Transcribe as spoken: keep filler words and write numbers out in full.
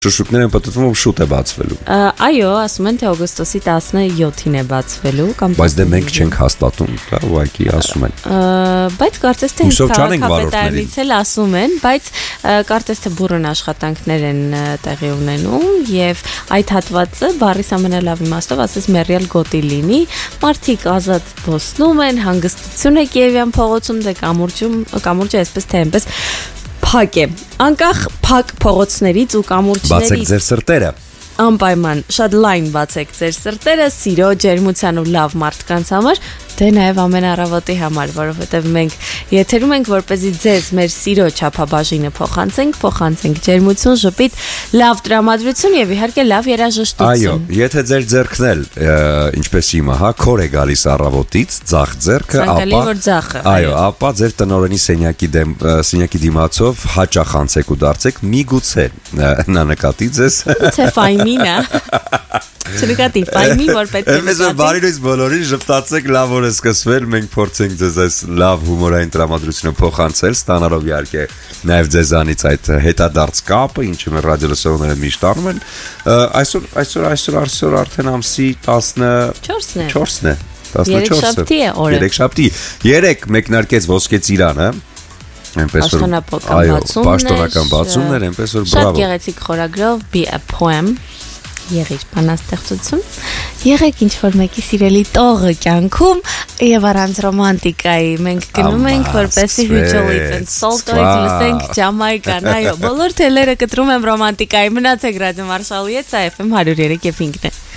Շշուկներ են պատտվում, որ շուտ է բացվելու։ Այո, ասում են թե օգոստոսի տասնյոթին է բացվելու կամ Բայց դե մենք չենք հաստատում, դա ուղղակի ասում են։ Բայց կարծես թե քաղաքապետարանից էլ ասում են, բայց կարծես թե բուրըն աշխատանքներ են տեղի ունենում եւ այդ հատվածը բառիս ամենալավ իմաստով ասես մերիալ գոտի լինի, մարդիկ ազատ ոսնում են, հանգստություն է Կիևյան փողոցում, դե կամուրջում, կամուրջը այսպես թե այնպես փակ է, անկախ փակ փողոցներից ու կամուրջներից Բացեք ձեր սրտերը Անպայման, շատ լայն բացեք ձեր սրտերը, սիրո, ջերմության ու լավ մարդկանց համար, դե նաև ամեն առավոտի համար, որովհետև մենք եթերում ենք, որպեսզի ձեզ մեր սիրո չափաբաժինը փոխանցենք, փոխանցենք ջերմություն, ժպիտ, լավ տրամադրություն եւ իհարկե լավ երաժշտություն։ Այո, եթե ձեր ձեռքն էլ, ինչպես հիմա, հա, քոր է գալիս առավոտից, ձախ ձեռքը, ապա Այո, ապա ձեր տնօրենի սենյակի դեմ սենյակի դիմացով հաճախ անցեք ու դարձեք, միգուցե նա նկատի ձեզ։ Գուցե ֆայմինա։ Չնկատի ֆայմի, որ պետք է։ Εμείς բարինույս բոլորին ժպտացեք, լավ օր է սկսվել, մենք փորձենք ձեզ այս լավ հումորային տրամադրությունը փոխանցել, ստանալով իհարկե նաև ձեզանից այդ հետադարձ կապը, ինչը մեր ռադիոլսողները միշտ անում են։ Այսօր այսօր այսօր այսօր արդեն ամսի տասնչորսն է։ չորսն է։ տասնչորսը։ Երեքշաբթի։ երեք մեկնարկեց Ոսկե ծիրանը։ Այնպես որ պաշտոնական բացումներ, այնպես որ բրավո։ Շատ գեղեցիկ խորագրով Be a Poem եղիր բանաստեղծություն, եղեք ինչ-որ մեկի սիրելի տողը կյանքում և առանց ռոմանտիկայի, մենք գնում ենք, որպեսի հյուջոլից են սոլտոից լսենք Ջամայկան, այո, բոլոր թելերը կտրում եմ ռոմանտիկայի, մնացեք ռադիո Մարշալի հետ, սա Էֆ Էմ հարյուր երեք և հինգն է։